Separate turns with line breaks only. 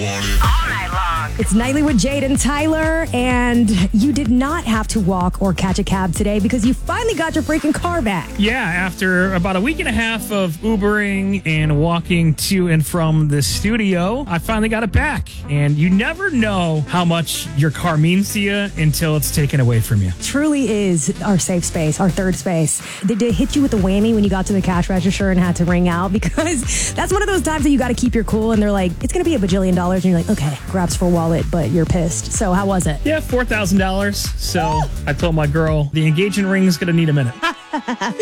All night long.
It's Nightly with Jade and Tyler, and you did not have to walk or catch a cab today because you finally got your freaking car back.
Yeah, after about a week and a half of Ubering and walking to and from the studio, I finally got it back. And you never know how much your car means to you until it's taken away from you.
Truly is our safe space, our third space. Did it hit you with a whammy when you got to the cash register and had to ring out? Because that's one of those times that you got to keep your cool, and they're like, it's going to be $1 bajillion. And you're like, okay, grabs for wallet, but you're pissed. So how was it?
Yeah, $4,000. So I told my girl the engagement ring is going to need a minute.